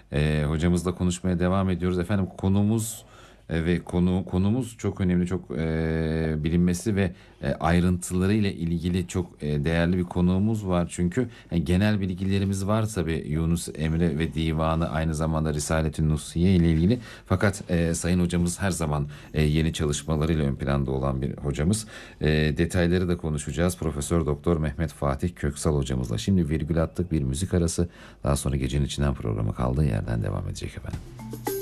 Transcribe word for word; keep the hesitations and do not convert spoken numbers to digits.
Ee, hocamızla konuşmaya devam ediyoruz. Efendim konumuz e, ve konu konumuz çok önemli, çok e, bilinmesi ve e, ayrıntıları ile ilgili çok e, değerli bir konuğumuz var. Çünkü e, genel bilgilerimiz var tabii, Yunus Emre ve Divanı, aynı zamanda Risalet-i Nusiye ile ilgili. Fakat e, Sayın hocamız her zaman e, yeni çalışmalarıyla ön planda olan bir hocamız. E, detayları da konuşacağız. Profesör Doktor Mehmet Fatih Köksal hocamızla. Şimdi virgül attık, bir müzik arası. Daha sonra Gecenin İçinden programı kaldığı yerden devam edecek efendim.